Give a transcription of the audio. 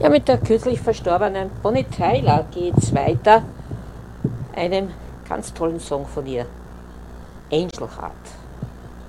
Ja, mit der kürzlich verstorbenen Bonnie Tyler geht's weiter. Einem ganz tollen Song von ihr, Angel Heart.